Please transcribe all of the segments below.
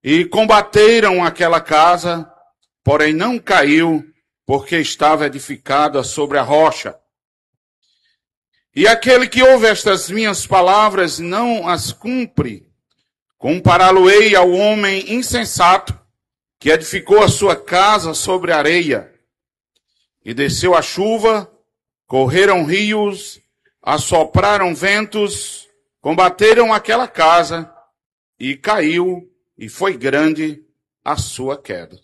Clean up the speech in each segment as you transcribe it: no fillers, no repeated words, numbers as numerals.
E combateram aquela casa, porém não caiu, porque estava edificada sobre a rocha. E aquele que ouve estas minhas palavras não as cumpre, compará-lo-ei ao homem insensato, que edificou a sua casa sobre a areia. E desceu a chuva, correram rios, assopraram ventos, combateram aquela casa, e caiu, e foi grande a sua queda.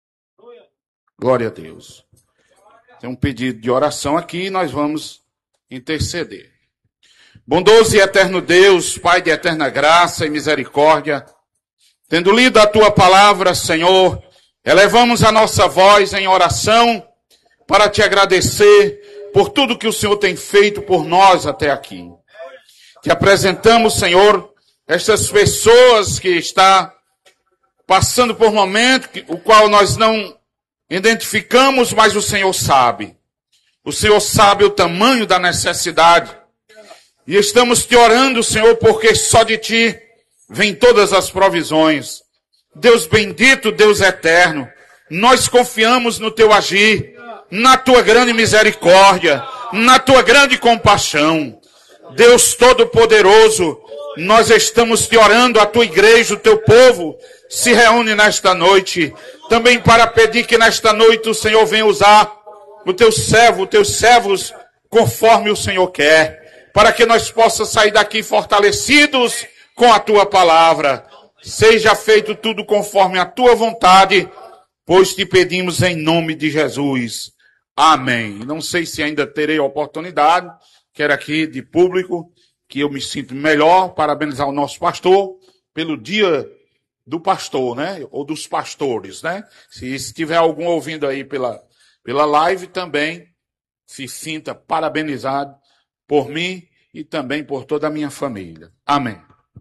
Glória a Deus. Tem um pedido de oração aqui, nós vamos interceder. Bondoso e eterno Deus, Pai de eterna graça e misericórdia, tendo lido a Tua palavra, Senhor, elevamos a nossa voz em oração para Te agradecer por tudo que o Senhor tem feito por nós até aqui. Te apresentamos, Senhor, estas pessoas que estão passando por momento, o qual nós não identificamos, mas o Senhor sabe. O Senhor sabe o tamanho da necessidade. E estamos te orando, Senhor, porque só de Ti vêm todas as provisões. Deus bendito, Deus eterno, nós confiamos no Teu agir, na Tua grande misericórdia, na Tua grande compaixão. Deus Todo-Poderoso, nós estamos te orando, a Tua igreja, o Teu povo, se reúne nesta noite, também para pedir que nesta noite o Senhor venha usar o Teu servo, os Teus servos, conforme o Senhor quer, para que nós possamos sair daqui fortalecidos com a Tua palavra. Seja feito tudo conforme a Tua vontade, pois te pedimos em nome de Jesus. Amém. Não sei se ainda terei a oportunidade, quero aqui de público, que eu me sinto melhor, parabenizar o nosso pastor pelo dia do pastor, né? Ou dos pastores, né? Se tiver algum ouvindo aí pela live também, se sinta parabenizado por mim e também por toda a minha família. Amém.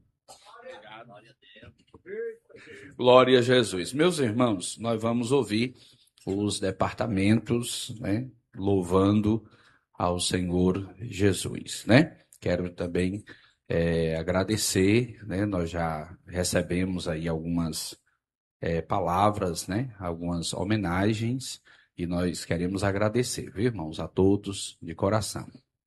Glória a Jesus. Meus irmãos, nós vamos ouvir os departamentos, né, louvando ao Senhor Jesus, né? Quero também agradecer, né? Nós já recebemos aí algumas palavras, né? Algumas homenagens. E nós queremos agradecer, viu, irmãos, a todos de coração.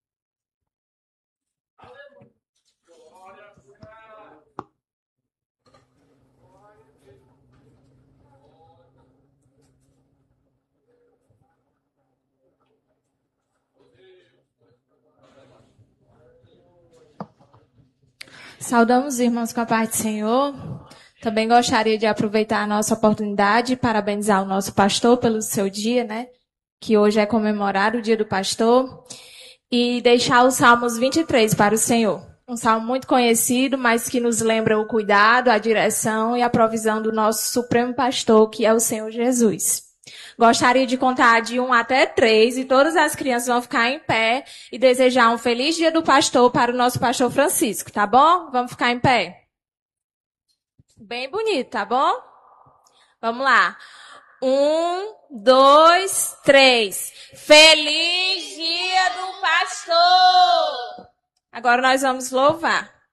Saudamos os irmãos com a paz do Senhor. Também gostaria de aproveitar a nossa oportunidade e parabenizar o nosso pastor pelo seu dia, né? Que hoje é comemorado o dia do pastor. E deixar os Salmos 23 para o Senhor. Um salmo muito conhecido, mas que nos lembra o cuidado, a direção e a provisão do nosso supremo pastor, que é o Senhor Jesus. Gostaria de contar de 1 até 3 e todas as crianças vão ficar em pé e desejar um feliz dia do pastor para o nosso pastor Francisco, tá bom? Vamos ficar em pé. Bem bonito, tá bom? Vamos lá. 1, 2, 3. Feliz dia do pastor! Agora nós vamos louvar.